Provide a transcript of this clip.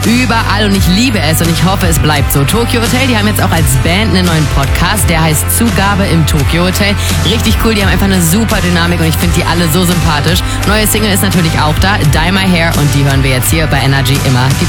überall und ich liebe es und ich hoffe, es bleibt so. Tokyo Hotel, die haben jetzt auch als Band einen neuen Podcast, der heißt Zugabe im Tokyo Hotel. Richtig cool, die haben einfach eine super Dynamik und ich finde die alle so sympathisch. Neue Single ist natürlich auch da, Dye My Hair, und die hören wir jetzt hier bei Energy immer.